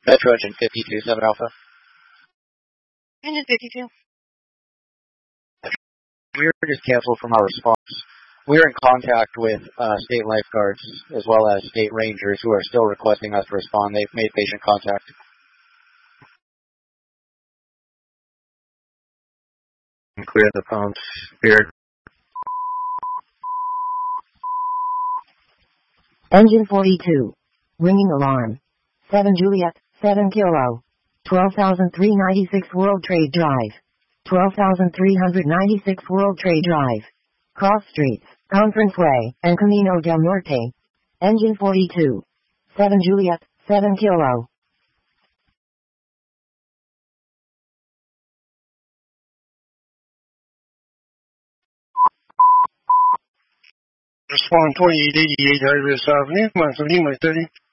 Metro Engine 52, 7 Alpha. Engine 52. We were just canceled from our response. We are in contact with state lifeguards as well as state rangers who are still requesting us to respond. They've made patient contact. Clear the pumps. Cleared. Engine 42. Ringing alarm. 7 Juliet, 7 Kilo. 12,396 World Trade Drive. 12,396 World Trade Drive. Cross Streets, Conference Way, and Camino del Norte. Engine 42. 7 Juliet, 7 Kilo. Respond 2888 Iris Avenue, Lima 30.